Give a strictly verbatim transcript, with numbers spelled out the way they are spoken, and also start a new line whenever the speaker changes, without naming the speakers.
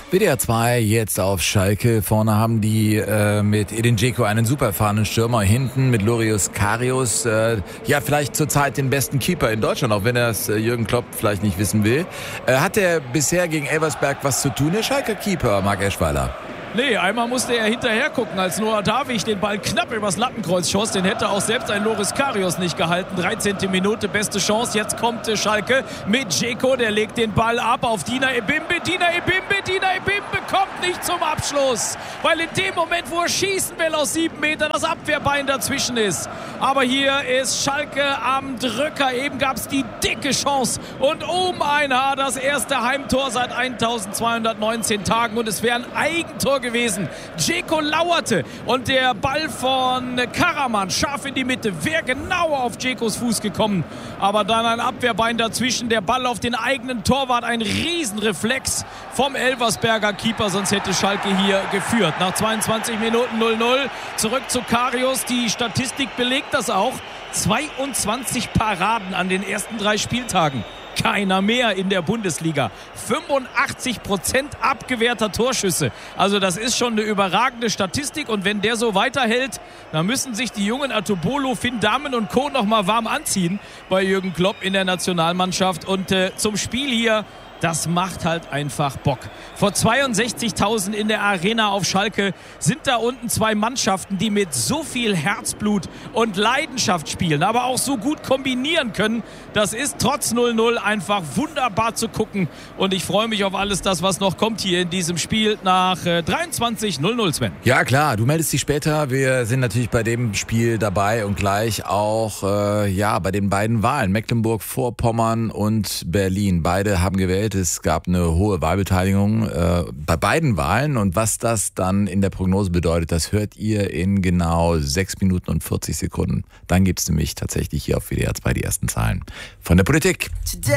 W D R zwei jetzt auf Schalke. Vorne haben die äh, mit Edin Dzeko einen super erfahrenen Stürmer. Hinten mit Loris Karius, äh, ja vielleicht zurzeit den besten Keeper in Deutschland, auch wenn er es äh, Jürgen Klopp vielleicht nicht wissen will. Äh, hat er bisher gegen Elversberg was zu tun, der Schalker Keeper, Marc Eschweiler?
Nee, einmal musste er hinterher gucken, als Noah Davig den Ball knapp übers Lattenkreuz schoss. Den hätte auch selbst ein Loris Karius nicht gehalten. dreizehnte Minute, beste Chance. Jetzt kommt Schalke mit Dzeko. Der legt den Ball ab auf Dina Ebimbe. Dina Ebimbe, Dina Ebimbe kommt nicht zum Abschluss. Weil in dem Moment, wo er schießen will aus sieben Metern, das Abwehrbein dazwischen ist. Aber hier ist Schalke am Drücker. Eben gab es die dicke Chance. Und um ein Haar das erste Heimtor seit eintausendzweihundertneunzehn Tagen. Und es wäre ein Eigentor gewesen. Dzeko lauerte und der Ball von Karaman scharf in die Mitte. Wäre genau auf Dzekos Fuß gekommen. Aber dann ein Abwehrbein dazwischen. Der Ball auf den eigenen Torwart. Ein Riesenreflex vom Elversberger Keeper. Sonst hätte Schalke hier geführt. Nach zweiundzwanzig Minuten null null. Zurück zu Karius. Die Statistik belegt das auch. zweiundzwanzig Paraden an den ersten drei Spieltagen. Keiner mehr in der Bundesliga. fünfundachtzig Prozent abgewehrter Torschüsse. Also das ist schon eine überragende Statistik. Und wenn der so weiterhält, dann müssen sich die jungen Atobolo, Finn Dahmen und Co. noch mal warm anziehen bei Jürgen Klopp in der Nationalmannschaft. Und äh, zum Spiel hier, das macht halt einfach Bock. Vor zweiundsechzigtausend in der Arena auf Schalke sind da unten zwei Mannschaften, die mit so viel Herzblut und Leidenschaft spielen, aber auch so gut kombinieren können. Das ist trotz null null einfach wunderbar zu gucken. Und ich freue mich auf alles das, was noch kommt hier in diesem Spiel nach äh, dreiundzwanzig null null, Sven.
Ja klar, du meldest dich später. Wir sind natürlich bei dem Spiel dabei und gleich auch äh, ja bei den beiden Wahlen. Mecklenburg-Vorpommern und Berlin. Beide haben gewählt. Es gab eine hohe Wahlbeteiligung äh, bei beiden Wahlen. Und was das dann in der Prognose bedeutet, das hört ihr in genau sechs Minuten und vierzig Sekunden. Dann gibt es nämlich tatsächlich hier auf W D R zwei die ersten Zahlen von der Politik.